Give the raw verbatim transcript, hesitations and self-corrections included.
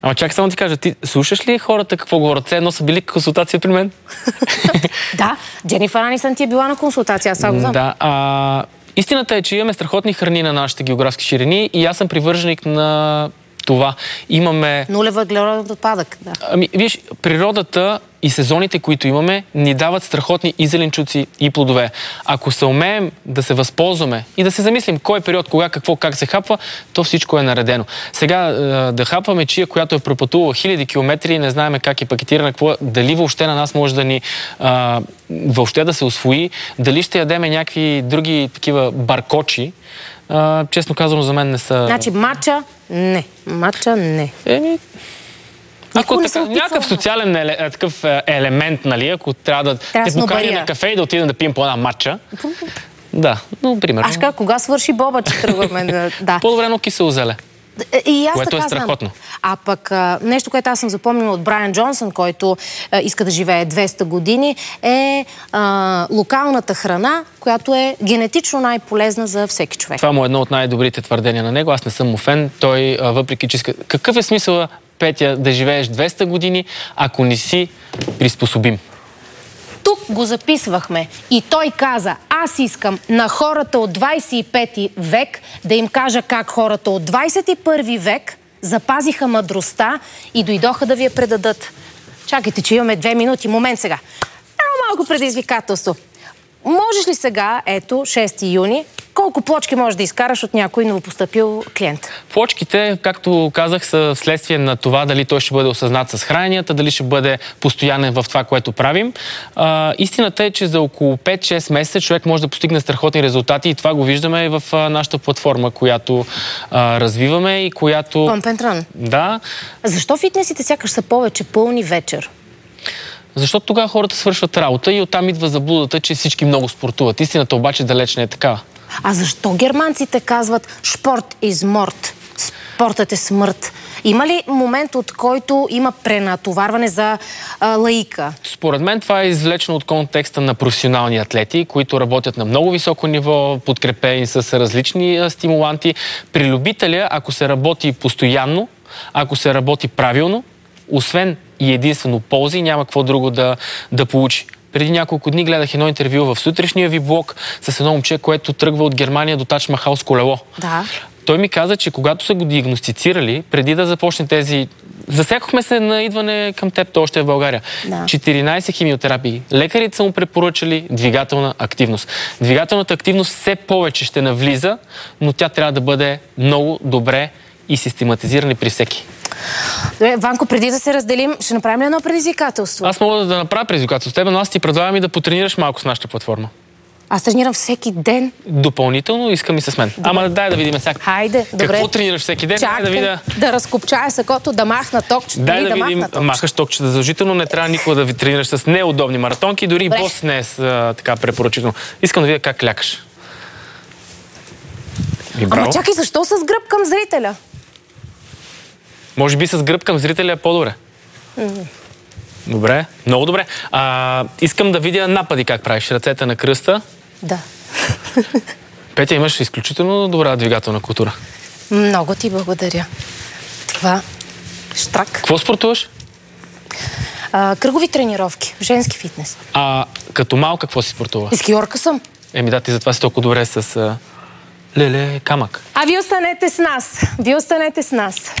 Ама чакай само ти кажа, ти слушаш ли хората какво говорят? Все едно са били консултация при мен? Да, Дженифър Анистън ти е била на консултация, аз това го знам. Да, а, истината е, че имаме страхотни храни на нашите географски ширини и аз съм привърженик на това. Имаме... Нулев въглероден отпадък, да. Ами, виж, природата и сезоните, които имаме, ни дават страхотни и зеленчуци, и плодове. Ако се умеем да се възползваме и да се замислим кой период, кога, какво, как се хапва, то всичко е наредено. Сега да хапваме чия, която е пропътувала хиляди километри и не знаем как е пакетирана, какво, дали въобще на нас може да ни а, въобще да се усвои, дали ще ядеме някакви други такива баркочи, а, честно казано, за мен не са... Значи матча не. Матча не. Еми... Ако не така, някакъв социален еле, такъв елемент, нали, ако трябва да трябва те покани на кафе и да отидем да пием по една матча, да, но примерно. Аз кажа, кога свърши боба, че тръгваме да... По-добре едно кисело зеле. И аз което така е страхотно. Знам. А пък а, нещо, което аз съм запомнила от Брайан Джонсън, който а, иска да живее двеста години, е а, локалната храна, която е генетично най-полезна за всеки човек. Това му е едно от най-добрите твърдения на него. Аз не съм му фен. Той, а, въпреки че иска... Какъв е смисъл, Петя, да живееш двеста години, ако не си приспособим? Тук го записвахме и той каза, аз искам на хората от двайсет и пети век да им кажа как хората от двайсет и първи век запазиха мъдростта и дойдоха да ви я предадат. Чакайте, че имаме две минути. Момент сега. Едно малко предизвикателство. Можеш ли сега, ето, шести юни, колко плочки можеш да изкараш от някой новопостъпил клиент? Плочките, както казах, са вследствие на това дали той ще бъде осъзнат с храненията, дали ще бъде постоянен в това, което правим. А, истината е, че за около пет-шест месеца човек може да постигне страхотни резултати и това го виждаме и в а, нашата платформа, която а, развиваме и която... Pump and Run. Да. Защо фитнесите сякаш са повече пълни вечер? Защото тогава хората свършват работа и оттам идва заблудата, че всички много спортуват. Истината обаче далеч не е такава. А защо германците казват спорт is морт? Спортът е смърт. Има ли момент, от който има пренатоварване за а, лаика? Според мен това е извлечено от контекста на професионални атлети, които работят на много високо ниво, подкрепени с различни а, стимуланти. При любителя, ако се работи постоянно, ако се работи правилно, освен и единствено ползи, няма какво друго да, да получи. Преди няколко дни гледах едно интервю в сутрешния ви блог с едно момче, което тръгва от Германия до Тадж Махал с колело. Да. Той ми каза, че когато са го диагностицирали, преди да започне тези... Засякохме се на идване към теб, то още е в България. Да. четиринайсет химиотерапии. Лекарите са му препоръчали двигателна активност. Двигателната активност все повече ще навлиза, но тя трябва да бъде много добре и систематизирана при всеки. Добре, Ванко, преди да се разделим, ще направим едно предизвикателство. Аз мога да направя предизвикателство с теб, но аз ти предлагам и да потренираш малко с нашата платформа. Аз тренирам всеки ден. Допълнително искам и с мен. Добре. Ама дай да видим сега. Хайде, добре. Какво тренираш всеки ден? Чакай, дай да видя. Да разкопчая сакото, да махна токчета. Дай да, да видим. махна Махаш токчета задължително. Не трябва никога да ви тренираш с неудобни маратонки. Дори добре. бос не е а, така препоръчително. Искам да видя как лякаш. И браво. Ама чакай, защо с гръб към зрителя? Може би с гръб към зрителя е по-добре. Mm. Добре, много добре. А, искам да видя напади как правиш. Ръцете на кръста. Да. Петя, имаш изключително добра двигателна култура. Много ти благодаря. Това штрак. Какво спортуваш? А, кръгови тренировки, женски фитнес. А като малка какво си спортува? Ескиорка съм. Еми да, ти затова си толкова добре с а... леле камък. А вие останете с нас. Вие останете с нас.